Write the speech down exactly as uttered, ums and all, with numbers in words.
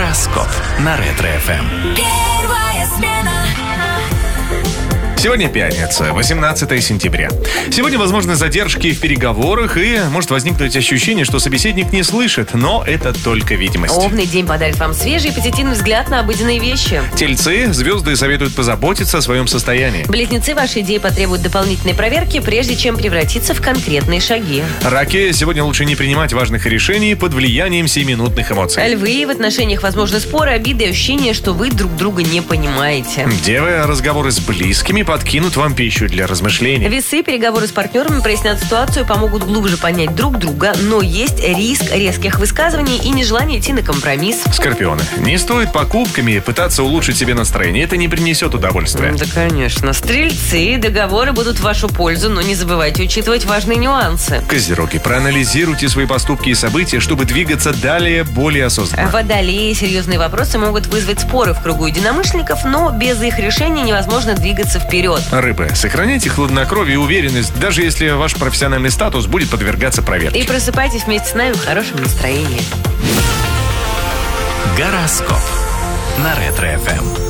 Гороскоп на Ретро-эф эм. Первая смена. Сегодня пятница, восемнадцатое сентября. Сегодня возможны задержки в переговорах и может возникнуть ощущение, что собеседник не слышит, но это только видимость. Овный день подарит вам свежий и позитивный взгляд на обыденные вещи. Тельцы, звезды советуют позаботиться о своем состоянии. Близнецы, ваши идеи потребуют дополнительной проверки, прежде чем превратиться в конкретные шаги. Раки, сегодня лучше не принимать важных решений под влиянием сиюминутных эмоций. Львы, в отношениях возможны споры, обиды и ощущение, что вы друг друга не понимаете. Девы, разговоры с близкими подкинут вам пищу для размышлений. Весы, переговоры с партнерами прояснят ситуацию, помогут глубже понять друг друга, но есть риск резких высказываний и нежелание идти на компромисс. Скорпионы, не стоит покупками пытаться улучшить себе настроение, это не принесет удовольствия. Да, конечно. Стрельцы, договоры будут в вашу пользу, но не забывайте учитывать важные нюансы. Козероги, проанализируйте свои поступки и события, чтобы двигаться далее более осознанно. Водолеи, серьезные вопросы могут вызвать споры в кругу единомышленников, но без их решения невозможно двигаться вперед. Рыбы, сохраняйте хладнокровие и уверенность, даже если ваш профессиональный статус будет подвергаться проверке. И просыпайтесь вместе с нами в хорошем настроении. Гороскоп на Ретро-эф эм.